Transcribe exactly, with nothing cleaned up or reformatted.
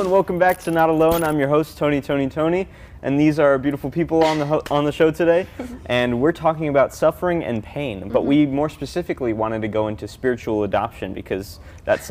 and welcome back to Not Alone. I'm your host, Tony, Tony, Tony, and these are beautiful people on the ho on the show today, and we're talking about suffering and pain, but mm-hmm. we more specifically wanted to go into spiritual adoption because that's